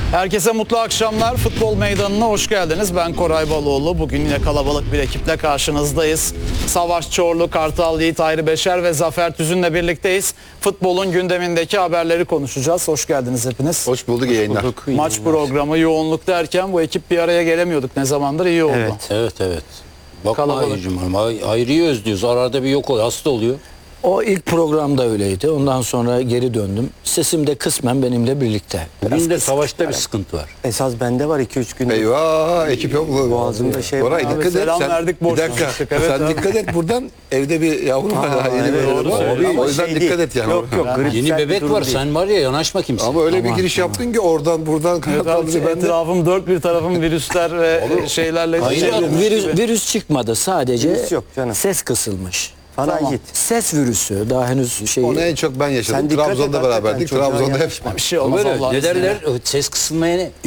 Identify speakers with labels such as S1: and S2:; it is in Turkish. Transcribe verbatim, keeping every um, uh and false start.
S1: Herkese mutlu akşamlar. Futbol Meydanı'na hoş geldiniz. Ben Koray Baloğlu. Bugün yine kalabalık bir ekiple karşınızdayız. Savaş Çorlu, Kartal Yiğit, Hayri Beşer ve Zafer Tüzün'le birlikteyiz. Futbolun gündemindeki haberleri konuşacağız. Hoş geldiniz hepiniz.
S2: Hoş bulduk, yayınlar.
S3: bulduk.
S1: Maç programı yoğunluk derken bu ekip bir araya gelemiyorduk. Ne zamandır iyi oldu.
S3: Evet.
S4: Evet evet. Bakma
S1: Kalabalık.
S4: Hayri'cim, Hay- Hayri'yi özlüyoruz. Arada bir yok oluyor. Hasta oluyor.
S3: O ilk programda öyleydi. Ondan sonra geri döndüm. Sesim de kısmen benimle birlikte.
S4: Bugün de savaşta bir sıkıntı var.
S5: Esas bende var iki üç gündür.
S2: Eyvah, ekip yok mu?
S5: Boğazımda şey
S2: Koray
S5: var.
S2: dikkat
S1: Abi
S2: et.
S1: selam
S2: Sen,
S1: verdik,
S2: bir
S1: boş
S2: dakika.
S1: konuştuk. Evet
S2: sen
S1: abi.
S2: dikkat et buradan. Evde bir yavru var.
S5: Aa,
S2: Daha yeni
S5: evet,
S2: böyle
S1: doğru
S2: var.
S1: söylüyorsun.
S2: O yüzden
S5: Şey
S2: dikkat
S5: değil.
S2: et yani.
S5: Yok yok. gripsel
S4: Yeni
S5: bir
S4: bebek
S5: durum
S4: var.
S5: değil.
S4: Sen var ya, yanaşma kimse.
S2: Ama öyle bir giriş yaptın ki oradan buradan
S1: Evet abi,
S2: kanatlandırdı. Ben de
S1: etrafım dört bir tarafım virüsler ve şeylerle.
S4: Hayır,
S1: şey
S4: yok,
S1: olmuş
S3: Virüs,
S1: gibi.
S3: virüs çıkmadı. Sadece
S5: Virüs yok canım.
S3: ses kısılmış.
S5: Parazit.
S3: Ses virüsü. Daha henüz şey.
S2: onu en çok ben yaşadım.
S5: Sen dikkat et
S2: Trabzon'da
S5: hakikaten,
S2: beraberdik.
S5: çocuğa
S2: Trabzon'da hep
S5: yakışma.
S1: Bir şey olmaz
S4: Böyle
S1: Allah'ın
S4: ne
S1: izniyle.
S4: derler? Ses kısılmaya ne?